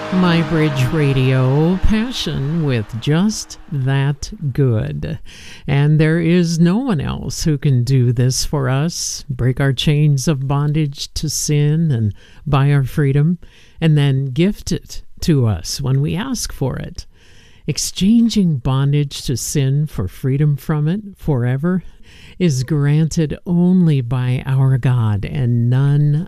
My Bridge Radio, passion with just that good. And there is no one else who can do this for us, break our chains of bondage to sin and buy our freedom, and then gift it to us when we ask for it. Exchanging bondage to sin for freedom from it forever is granted only by our God and none